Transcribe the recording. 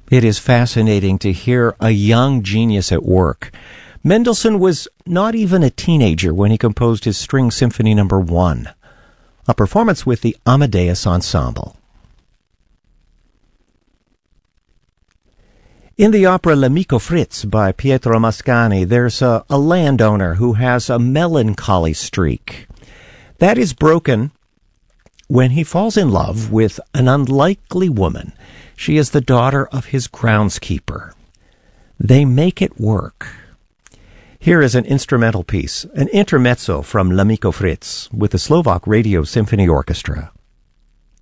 It is fascinating to hear a young genius at work. Mendelssohn was not even a teenager when he composed his String Symphony No. 1, a performance with the Amadeus Ensemble. In the opera L'Amico Fritz by Pietro Mascagni, there's a landowner who has a melancholy streak. That is broken when he falls in love with an unlikely woman. She is the daughter of his groundskeeper. They make it work. Here is an instrumental piece, an intermezzo from L'Amico Fritz with the Slovak Radio Symphony Orchestra.